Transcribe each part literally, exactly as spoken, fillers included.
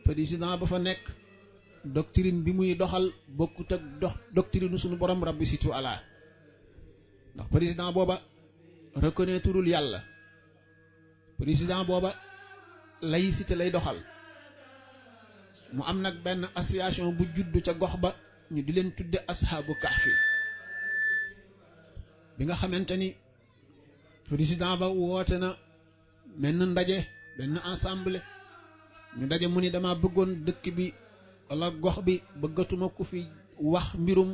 président ba fa nekk doctrine bi muy doxal bokkut ak dox doctrine suñu borom rabbi situ ala ndax président booba reconnaîtreul yàlla président booba laïcité lay doxal mu am nag benn association bu juddu ca gox ba ñu di leen tudde ashabu kahfi bi nga xamante ni président ba woote na menn ndaje benn ensemble ñu daje mu ni dama bëggoon dëkk bi wala gox bi bëggatuma ku fi wax mbirum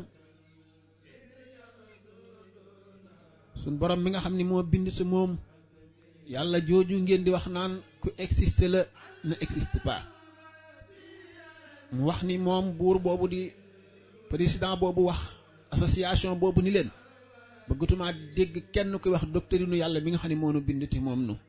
suñ borom mi nga xam ni moo bind si moom yàlla jooju ngeen di wax naan ku existe la ne existe pas mu wax ni moom buur boobu di président boobu wax association boobu ni leen bëggatuma dégg kenn kuy wax doctrine yàlla mi nga xam ni moo nu bind ti moom nu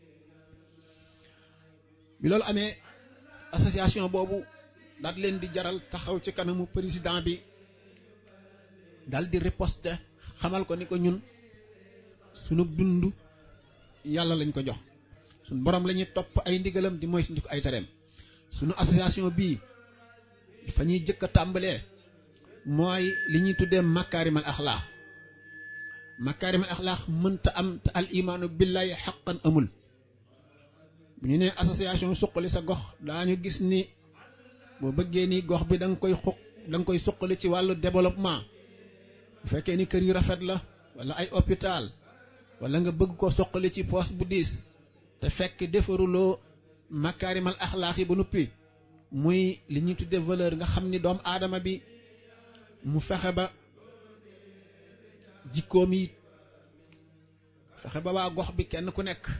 bi loolu amee association boobu daal leen di jaral taxaw ci kanamu président bi dal di riposter xamal ko ni ko ñun sunu dund yàlla lañ ko jox sunu borom la ñuy topp ay ndigalam di moy suñu ay tereem sunu association bii fa ñuy jëkk a tàmbalee mooy li ñuy tuddee makaarimal axlaax makaarimal axlaax mënta am te al imaanu billahi xaqan amul bu ñu nee association suqali sa gox daañu gis ni boo bëggee ni gox bi da nga koy xuq da nga koy suqali ci wàllu développement bu fekkee ni kër yu rafet la wala ay hôpital wala nga bëgg ko suqali ci poste bu diis te fekk defaruloo makaarimal axlaax yi ba noppi muy li ñuy tuddee valeur nga xam ni doomu aadama bi mu fexe ba jikkoom yi fexe ba waa gox bi kenn ku nekk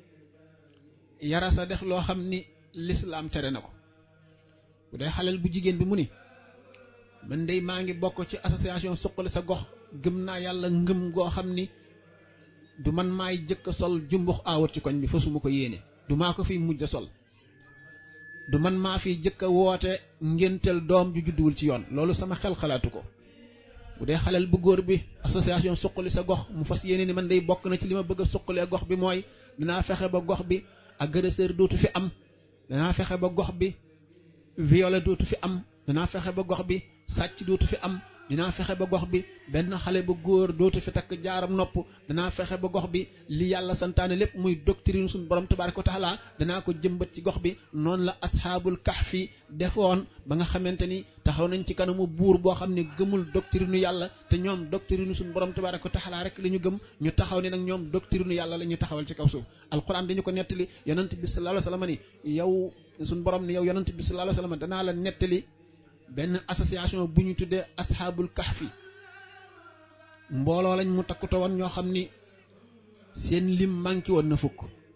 yara sa def loo xam ni lislaam tere na ko bu dee xaleel bu jigéen bi mu ni man dey maa ngi bokk ci association suqali sa gox gëm naa yàlla ngëm goo xam ni du man maay jëkk a sol jumbux aawat ci koñ bi fasuma ko yéene du maa ko fiy mujj a sol du man maa fiy jëkk a woote ngéntel doom ju judduwul ci yoon loolu sama xel xalaatu ko bu dee xaleel bu góor bi association suqali sa gox mu fas yéene ni man day bokk na ci li ma bëgg a suqalee gox bi mooy dinaa fexe ba gox bi agresseur dootu fi am danaa fexe ba gox bi violé dootu fi am danaa fexe ba gox bi sàcc dootu fi am dinaa fexe ba gox bi benn xale bu góor dootu fi takk jaaram nopp danaa fexe ba gox bi li yàlla santaane lépp muy doctrine suñu borom tabaaraka wa taala danaa ko jëmbat ci gox bi noonu la ashaabul kahfi defoon ba nga xamante ni taxaw nañ ci kanamu buur boo xam ne gëmul doctrine yàlla te ñoom doctrine suñu borom tabaaraka wa taala rek la ñu gëm ñu taxaw ni nag ñoom doctrine yàlla la ñu taxawal ci kaw suuf alquran dañu ko nettali yonent bi sallallahu alayhi wa sallam ni yow suñu borom ni yow yonent bi sallallahu alayhi wa sallam danaa la nettali benn association bu ñu tuddee ashaabul kahfi mbooloo lañ mu takkuto woon ñoo xam ni seen lim manqué woon na fukk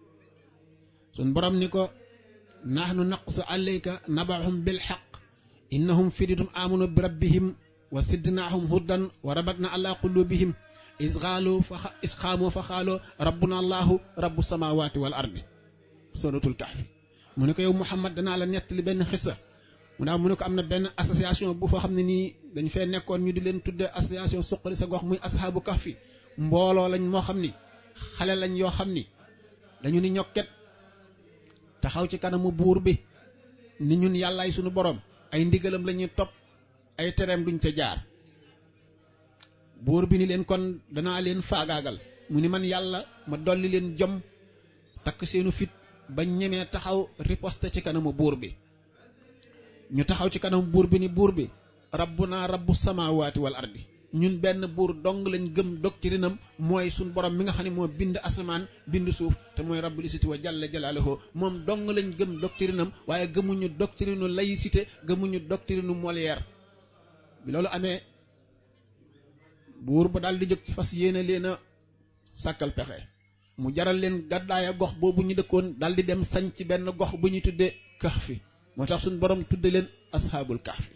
sun borom ni ko nahnu naqsu alayka nabahum bil haqq innahum firidum amanu bi rabbihim wa sidnahum hudan wa rabatna ala qulubihim isghalu fa isqamu fa qalu rabbuna allah rabbus samawati wal ardi suratul kahfi mu ne ko yow Muhammad danaa la nettali benn xissa mu naa mu ne ko am na benn association bu foo xam ne nii dañ fee nekkoon ñu di leen tudde association suqali sa gox muy ashabu kahfi mbooloo lañ moo xam ni xale lañ yoo xam ni dañu ni ñokket taxaw ci kanamu buur bi ni ñun yàllaay sunu borom ay ndigalam la ñuy topp ay tereem duñ ca jaar buur bi ni leen kon danaa leen faagaagal mu ni man yàlla ma dolli leen jom takk seenu fit ba ñemee taxaw riposte ci kanamu buur bi ñu taxaw ci kanam buur bi ni buur bi rabbuna rabbu samawati wal ardi ñun benn buur dong lañ gëm doctrinam mooy suñ borom mi nga xam ne moo bind asamaan bind suuf te mooy rabbul izzati wa jalla jalaaluhu moom dong lañ gëm doctrinam waaye gëmuñu doctrinu laïcité gëmuñu doctrinu Molière bi loolu amee buur ba daal di jóg ci fas yéene leen a sàkkal pexe mu jaral leen gàddaaya gox boobu ñu dëkkoon daal di dem sañ ci benn gox bu ñu tuddee kahfi moo tax suñu borom tudde leen ashaabul kahfi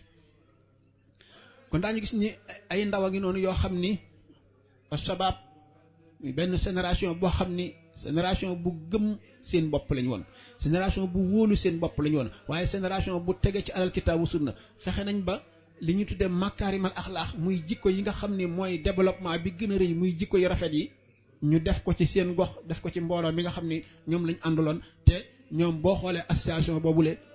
kon daañu gis ni ay ndaw a ngi noonu yoo xam ni ashabab benn génération boo xam ni génération bu gëm seen bopp lañu woon génération bu wóolu seen bopp lañu woon waaye génération bu tege ci alal kitaabu sunna fexe nañ ba li ñu tuddee makaarimal axlaax muy jikko yi nga xam ni mooy développement bi gën a rëy muy jikko yu rafet yi ñu def ko ci seen gox def ko ci mbooloo mi nga xam ni ñoom lañ àndaloon te ñoom boo xoolee association boobule